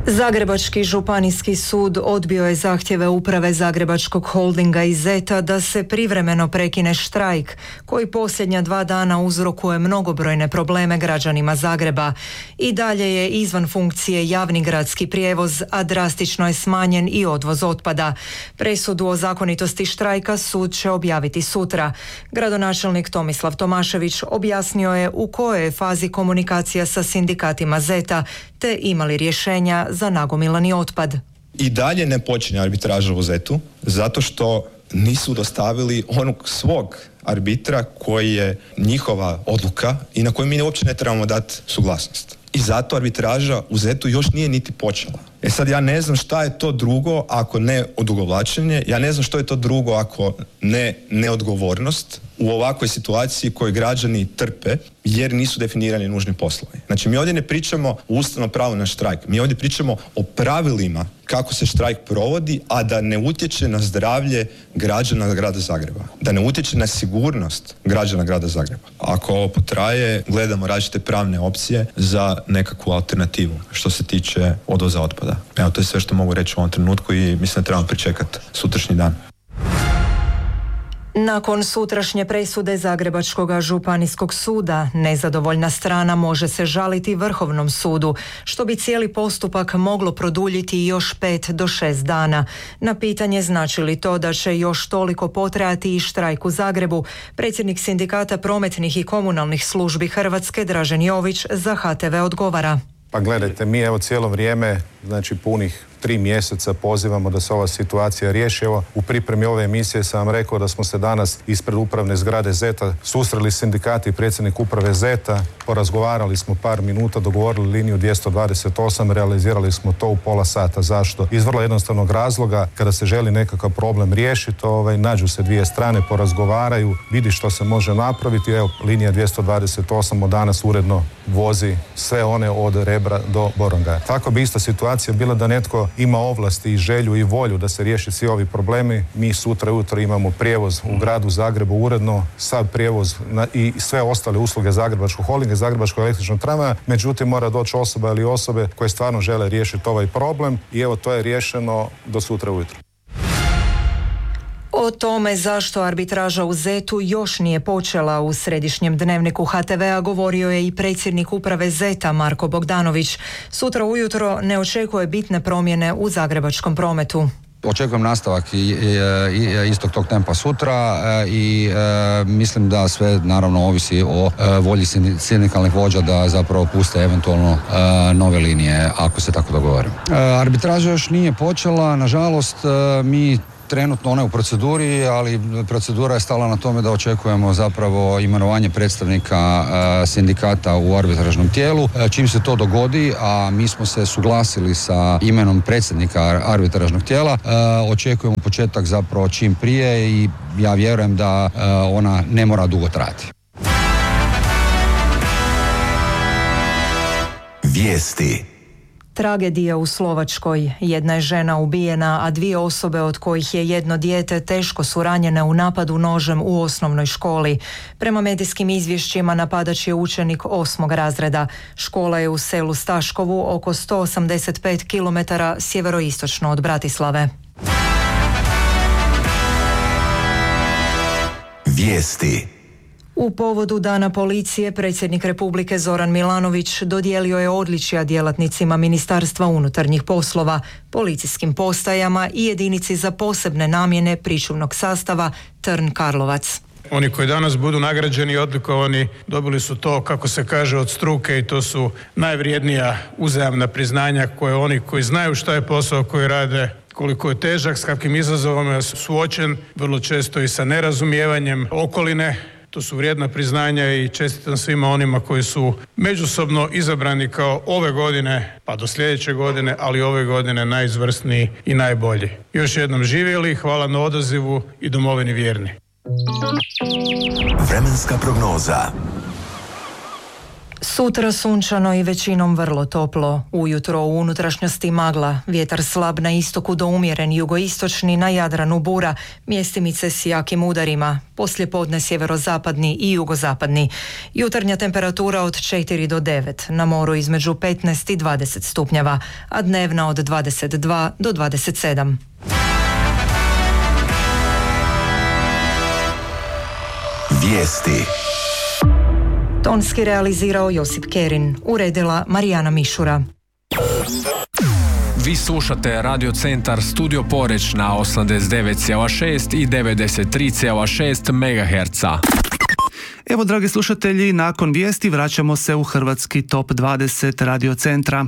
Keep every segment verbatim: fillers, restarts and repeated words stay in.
Zagrebački županijski sud odbio je zahtjeve uprave Zagrebačkog holdinga i Zeta da se privremeno prekine štrajk koji posljednja dva dana uzrokuje mnogobrojne probleme građanima Zagreba. I dalje je izvan funkcije javni gradski prijevoz, a drastično je smanjen i odvoz otpada. Presudu o zakonitosti štrajka sud će objaviti sutra. Gradonačelnik Tomislav Tomašević objasnio je u kojoj je fazi komunikacija sa sindikatima Zeta te imali rješenja za nagomilani otpad. I dalje ne počinje arbitraža u Zetu zato što nisu dostavili onog svog arbitra koji je njihova odluka i na koju mi uopće ne trebamo dati suglasnost. I zato arbitraža u Zetu još nije niti počela. E sad ja ne znam šta je to drugo ako ne odugovlačenje, ja ne znam što je to drugo ako ne neodgovornost u ovakvoj situaciji koju građani trpe jer nisu definirani nužni poslovi. Znači mi ovdje ne pričamo o ustavnom pravu na štrajk, mi ovdje pričamo o pravilima kako se štrajk provodi, a da ne utječe na zdravlje građana grada Zagreba, da ne utječe na sigurnost građana grada Zagreba. Ako ovo potraje, gledamo različite pravne opcije za nekakvu alternativu što se tiče odvoza otpada. Evo, to je sve što mogu reći u ovom trenutku i mislim da trebamo pričekati sutrašnji dan. Nakon sutrašnje presude Zagrebačkog županijskog suda, nezadovoljna strana može se žaliti Vrhovnom sudu, što bi cijeli postupak moglo produljiti još pet do šest dana. Na pitanje znači li to da će još toliko potrajati i štrajk u Zagrebu, predsjednik Sindikata prometnih i komunalnih službi Hrvatske Dražen Jović za H T V odgovara. Pa gledajte, mi evo cijelo vrijeme, znači punih tri mjeseca pozivamo da se ova situacija riješi. Evo, u pripremi ove emisije sam vam rekao da smo se danas ispred upravne zgrade Zeta susreli sindikati i predsjednik uprave Zeta, porazgovarali smo par minuta, dogovorili liniju dvjesto dvadeset osam, realizirali smo to u pola sata. Zašto? Iz vrlo jednostavnog razloga, kada se želi nekakav problem riješiti, ovaj, nađu se dvije strane, porazgovaraju, vidi što se može napraviti. Evo, linija dvjesto dvadeset osam od danas uredno vozi sve one od Rebra do Borongaja. Tako bi ista situacija bila da netko ima ovlasti i želju i volju da se riješi svi ovi problemi. Mi sutra ujutro imamo prijevoz u gradu Zagrebu uredno, sav prijevoz na, i sve ostale usluge Zagrebačkog holdinga, Zagrebačkog električnog tramvaja, međutim mora doći osoba ili osobe koje stvarno žele riješiti ovaj problem i evo to je riješeno do sutra ujutro. O tome zašto arbitraža u Zetu još nije počela u središnjem dnevniku H T V-a govorio je i predsjednik uprave Zeta Marko Bogdanović. Sutra ujutro ne očekuje bitne promjene u zagrebačkom prometu. Očekujem nastavak i, i, i istog tog tempa sutra i e, mislim da sve naravno ovisi o e, volji sindikalnih vođa da zapravo puste eventualno e, nove linije ako se tako dogovore. E, arbitraža još nije počela, nažalost e, mi trenutno ona je u proceduri, ali procedura je stala na tome da očekujemo zapravo imenovanje predstavnika e, sindikata u arbitražnom tijelu. E, čim se to dogodi, a mi smo se suglasili sa imenom predsjednika arbitražnog tijela, e, očekujemo početak zapravo čim prije i ja vjerujem da e, ona ne mora dugo trajati. Vijesti. Tragedija u Slovačkoj. Jedna je žena ubijena, a dvije osobe od kojih je jedno dijete teško su ranjene u napadu nožem u osnovnoj školi. Prema medijskim izvješćima napadač je učenik osmog razreda. Škola je u selu Staškovu oko sto osamdeset pet kilometara sjeveroistočno od Bratislave. Vijesti. U povodu Dana policije predsjednik Republike Zoran Milanović dodijelio je odličja djelatnicima Ministarstva unutarnjih poslova, policijskim postajama i jedinici za posebne namjene pričuvnog sastava Trn Karlovac. Oni koji danas budu nagrađeni i odlikovani dobili su to, kako se kaže, od struke i to su najvrijednija uzajamna priznanja koje oni koji znaju šta je posao koji rade, koliko je težak, s kakvim izazovima je suočen, vrlo često i sa nerazumijevanjem okoline. To su vrijedna priznanja i čestitam svima onima koji su međusobno izabrani kao ove godine, pa do sljedeće godine, ali ove godine najizvrsniji i najbolji. Još jednom živjeli, hvala na odazivu i domovini vjerni. Vremenska prognoza. Sutra sunčano i većinom vrlo toplo. Ujutro u unutrašnjosti magla, vjetar slab na istoku do umjeren jugoistočni, na Jadranu bura, mjestimice s jakim udarima, poslijepodne sjeverozapadni i jugozapadni. Jutarnja temperatura od četiri do devet, na moru između petnaest i dvadeset stupnjeva, a dnevna od dvadeset dva do dvadeset sedam. Vijesti. Tonski realizirao Josip Kerin, uredila Marijana Mišura. Vi slušate Radio Centar Studio Poreč na osamdeset devet zarez šest i devedeset tri zarez šest megaherca. Evo, dragi slušatelji, nakon vijesti vraćamo se u hrvatski top dvadeset Radio Centra.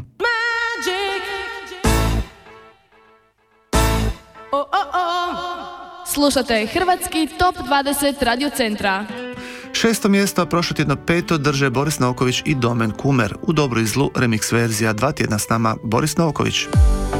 Oh, oh, oh. Slušate hrvatski top dvadeset Radio Centra. Šesto mjesto, a prošlo tjedno peto, drže Boris Novković i Domen Kumer. U dobru i zlu remix verzija, dva tjedna s nama Boris Novković.